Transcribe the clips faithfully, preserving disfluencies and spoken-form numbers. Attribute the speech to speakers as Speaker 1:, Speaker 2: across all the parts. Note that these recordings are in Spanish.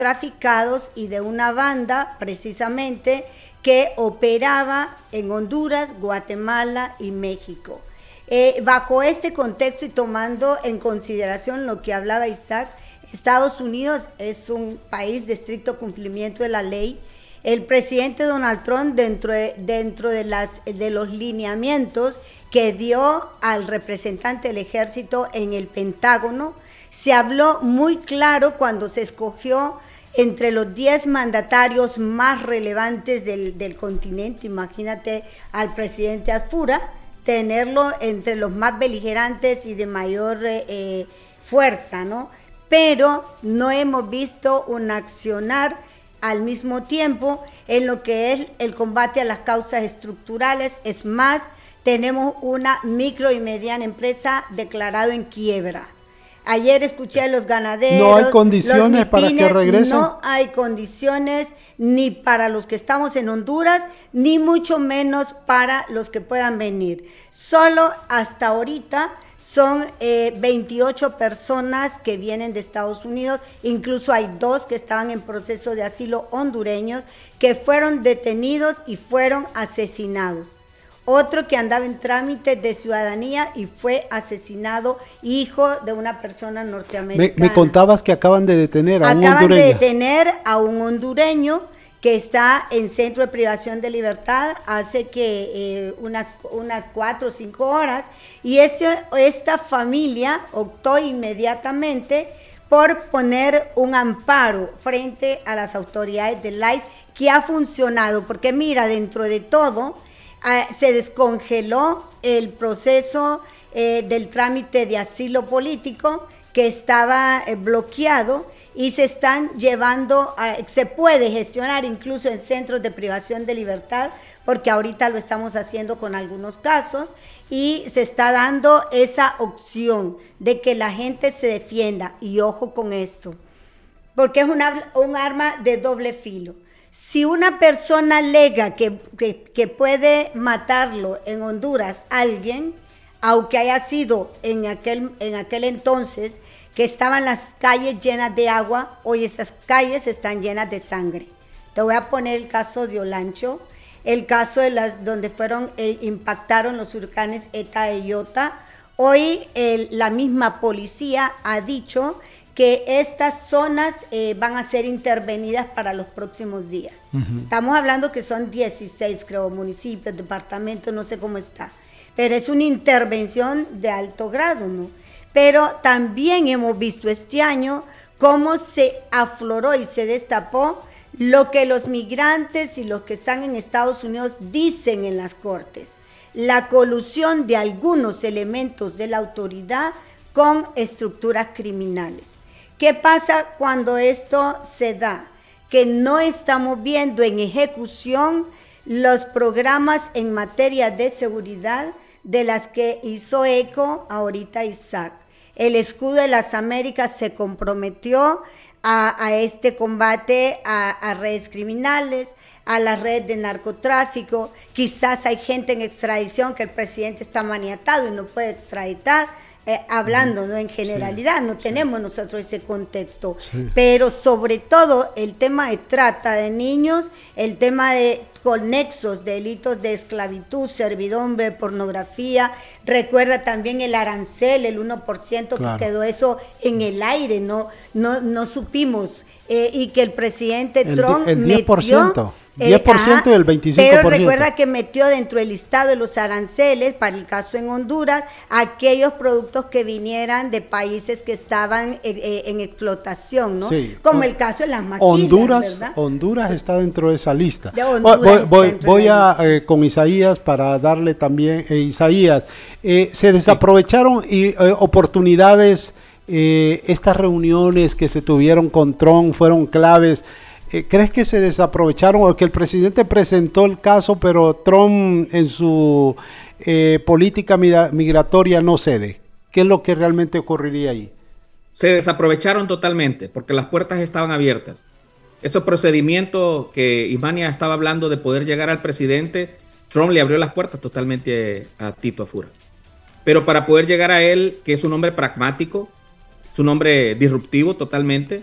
Speaker 1: traficados y de una banda precisamente que operaba en Honduras, Guatemala y México. Eh, bajo este contexto y tomando en consideración lo que hablaba Isaac, Estados Unidos es un país de estricto cumplimiento de la ley. El presidente Donald Trump, dentro de, dentro de, las, de los lineamientos que dio al representante del ejército en el Pentágono, se habló muy claro cuando se escogió entre los diez mandatarios más relevantes del, del continente. Imagínate al presidente Aspura, tenerlo entre los más beligerantes y de mayor eh, fuerza, ¿no? Pero no hemos visto un accionar al mismo tiempo en lo que es el combate a las causas estructurales. Es más, tenemos una micro y mediana empresa declarado en quiebra. Ayer escuché a los ganaderos.
Speaker 2: No hay condiciones para que regresen.
Speaker 1: No hay condiciones ni para los que estamos en Honduras, ni mucho menos para los que puedan venir. Solo hasta ahorita son eh, veintiocho personas que vienen de Estados Unidos, incluso hay dos que estaban en proceso de asilo hondureños, que fueron detenidos y fueron asesinados. Otro que andaba en trámite de ciudadanía y fue asesinado, hijo de una persona norteamericana.
Speaker 2: Me, me contabas que acaban de detener a
Speaker 1: acaban
Speaker 2: un hondureño.
Speaker 1: Acaban de detener a un hondureño que está en centro de privación de libertad hace que eh, unas, unas cuatro o cinco horas, y ese, esta familia optó inmediatamente por poner un amparo frente a las autoridades del I C E, que ha funcionado, porque mira, dentro de todo, Uh, se descongeló el proceso eh, del trámite de asilo político que estaba eh, bloqueado, y se están llevando, a, se puede gestionar incluso en centros de privación de libertad, porque ahorita lo estamos haciendo con algunos casos, y se está dando esa opción de que la gente se defienda. Y ojo con esto, porque es una, un arma de doble filo. Si una persona alega que, que, que puede matarlo en Honduras alguien, aunque haya sido en aquel, en aquel entonces que estaban las calles llenas de agua, hoy esas calles están llenas de sangre. Te voy a poner el caso de Olancho, el caso de las donde fueron eh, impactaron los huracanes Eta e Iota. Hoy el, la misma policía ha dicho que estas zonas eh, van a ser intervenidas para los próximos días. Uh-huh. Estamos hablando que son dieciséis, creo, municipios, departamentos, no sé cómo está, pero es una intervención de alto grado, ¿no? Pero también hemos visto este año cómo se afloró y se destapó lo que los migrantes y los que están en Estados Unidos dicen en las cortes, la colusión de algunos elementos de la autoridad con estructuras criminales. ¿Qué pasa cuando esto se da? Que no estamos viendo en ejecución los programas en materia de seguridad de las que hizo eco ahorita Isaac. El Escudo de las Américas se comprometió a, a este combate a, a redes criminales, a las redes de narcotráfico. Quizás hay gente en extradición que el presidente está maniatado y no puede extraditar. Eh, hablando, ¿no? En generalidad, sí, no tenemos sí. nosotros ese contexto, sí. Pero sobre todo el tema de trata de niños, el tema de conexos, delitos de esclavitud, servidumbre, pornografía. Recuerda también el arancel, el uno por ciento, claro, que quedó eso en el aire, no, no, no supimos, eh, y que el presidente
Speaker 2: el,
Speaker 1: Trump
Speaker 2: el diez por ciento.
Speaker 1: metió
Speaker 2: diez por ciento y el veinticinco por ciento.
Speaker 1: Pero recuerda que metió dentro del listado de los aranceles, para el caso en Honduras, aquellos productos que vinieran de países que estaban eh, en explotación, ¿no? Sí. Como el caso de las maquilas,
Speaker 2: Honduras,
Speaker 1: ¿verdad?
Speaker 2: Honduras está dentro de esa lista.
Speaker 1: De Honduras
Speaker 2: voy voy, voy a
Speaker 1: lista.
Speaker 2: Eh, con Isaías para darle también, eh, Isaías, eh, se desaprovecharon y, eh, oportunidades, eh, estas reuniones que se tuvieron con Trump fueron claves. ¿Crees que se desaprovecharon o que el presidente presentó el caso, pero Trump en su eh, política migratoria no cede? ¿Qué es lo que realmente ocurriría ahí?
Speaker 3: Se desaprovecharon totalmente porque las puertas estaban abiertas. Esos procedimientos que Imania estaba hablando de poder llegar al presidente, Trump le abrió las puertas totalmente a Tito Afura. Pero para poder llegar a él, que es un hombre pragmático, es un hombre disruptivo totalmente,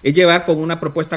Speaker 3: es llevar con una propuesta